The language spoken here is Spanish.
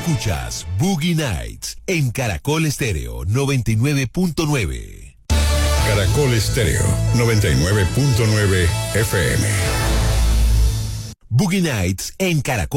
Escuchas Boogie Nights en Caracol Estéreo 99.9. Caracol Estéreo 99.9 FM. Boogie Nights en Caracol